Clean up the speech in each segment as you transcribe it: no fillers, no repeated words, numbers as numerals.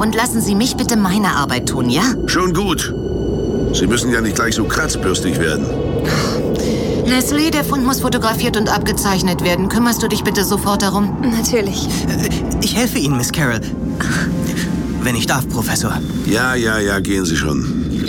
Und lassen Sie mich bitte meine Arbeit tun, ja? Schon gut. Sie müssen ja nicht gleich so kratzbürstig werden. Leslie, der Fund muss fotografiert und abgezeichnet werden. Kümmerst du dich bitte sofort darum? Natürlich. Ich helfe Ihnen, Miss Carroll. Wenn ich darf, Professor. Ja, gehen Sie schon.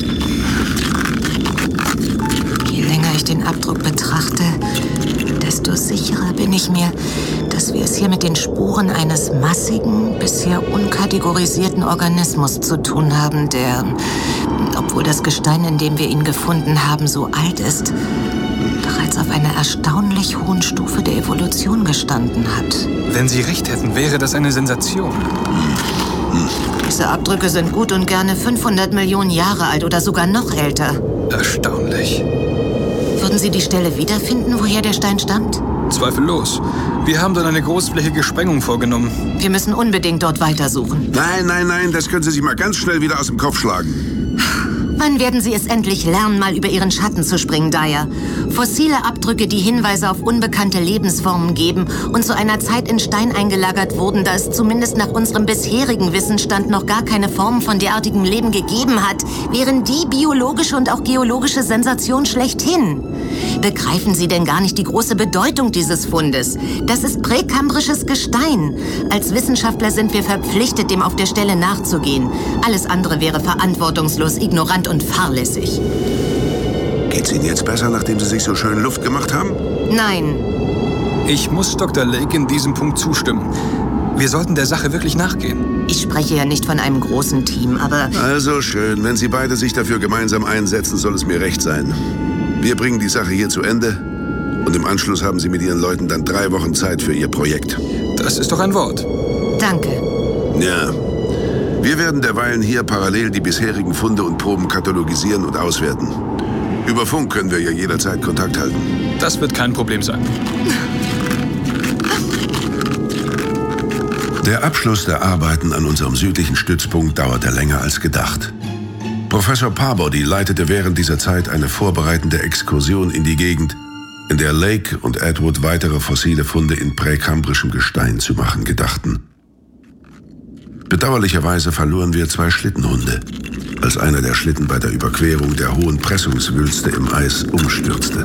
Je länger ich den Abdruck betrachte, desto sicherer bin ich mir, dass wir es hier mit den Spuren eines massigen, bisher unkategorisierten Organismus zu tun haben, der, obwohl das Gestein, in dem wir ihn gefunden haben, so alt ist, bereits auf einer erstaunlich hohen Stufe der Evolution gestanden hat. Wenn Sie recht hätten, wäre das eine Sensation. Diese Abdrücke sind gut und gerne 500 Millionen Jahre alt oder sogar noch älter. Erstaunlich. Würden Sie die Stelle wiederfinden, woher der Stein stammt? Zweifellos. Wir haben dann eine großflächige Sprengung vorgenommen. Wir müssen unbedingt dort weitersuchen. Nein, das können Sie sich mal ganz schnell wieder aus dem Kopf schlagen. Wann werden Sie es endlich lernen, mal über Ihren Schatten zu springen, Dyer? Fossile Abdrücke, die Hinweise auf unbekannte Lebensformen geben und zu einer Zeit in Stein eingelagert wurden, da es zumindest nach unserem bisherigen Wissensstand noch gar keine Formen von derartigem Leben gegeben hat, wären die biologische und auch geologische Sensation schlechthin. Begreifen Sie denn gar nicht die große Bedeutung dieses Fundes? Das ist präkambrisches Gestein. Als Wissenschaftler sind wir verpflichtet, dem auf der Stelle nachzugehen. Alles andere wäre verantwortungslos, ignorant und fahrlässig. Geht's Ihnen jetzt besser, nachdem Sie sich so schön Luft gemacht haben? Nein. Ich muss Dr. Lake in diesem Punkt zustimmen. Wir sollten der Sache wirklich nachgehen. Ich spreche ja nicht von einem großen Team, aber... Also schön. Wenn Sie beide sich dafür gemeinsam einsetzen, soll es mir recht sein. Wir bringen die Sache hier zu Ende und im Anschluss haben Sie mit Ihren Leuten dann 3 Wochen Zeit für Ihr Projekt. Das ist doch ein Wort. Danke. Ja. Wir werden derweilen hier parallel die bisherigen Funde und Proben katalogisieren und auswerten. Über Funk können wir ja jederzeit Kontakt halten. Das wird kein Problem sein. Der Abschluss der Arbeiten an unserem südlichen Stützpunkt dauerte länger als gedacht. Professor Parbody leitete während dieser Zeit eine vorbereitende Exkursion in die Gegend, in der Lake und Edward weitere fossile Funde in präkambrischem Gestein zu machen gedachten. Bedauerlicherweise verloren wir 2 Schlittenhunde, als einer der Schlitten bei der Überquerung der hohen Pressungswülste im Eis umstürzte.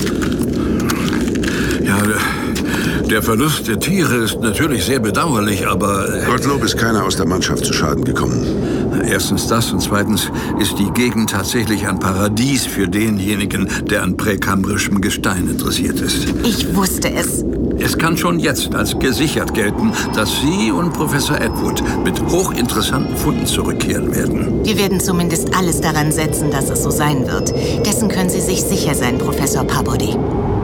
Ja, der Verlust der Tiere ist natürlich sehr bedauerlich, aber... Gottlob ist keiner aus der Mannschaft zu Schaden gekommen. Erstens das und zweitens ist die Gegend tatsächlich ein Paradies für denjenigen, der an präkambrischem Gestein interessiert ist. Ich wusste es. Es kann schon jetzt als gesichert gelten, dass Sie und Professor Edward mit hochinteressanten Funden zurückkehren werden. Wir werden zumindest alles daran setzen, dass es so sein wird. Dessen können Sie sich sicher sein, Professor Parbody.